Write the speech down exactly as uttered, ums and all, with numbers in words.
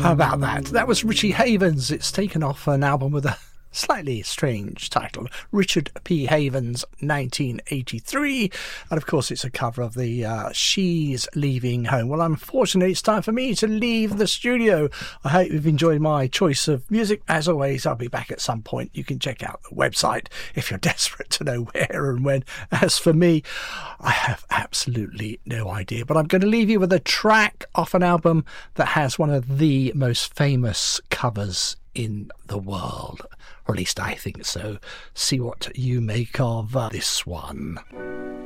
How about that? That was Richie Havens. It's taken off an album with a slightly strange title, Richard P. Havens, nineteen eighty-three. And of course, it's a cover of the uh, She's Leaving Home. Well, unfortunately, it's time for me to leave the studio. I hope you've enjoyed my choice of music. As always, I'll be back at some point. You can check out the website if you're desperate to know where and when. As for me, I have absolutely no idea. But I'm going to leave you with a track off an album that has one of the most famous covers in the world. Or at least I think so. See what you make of uh, this one.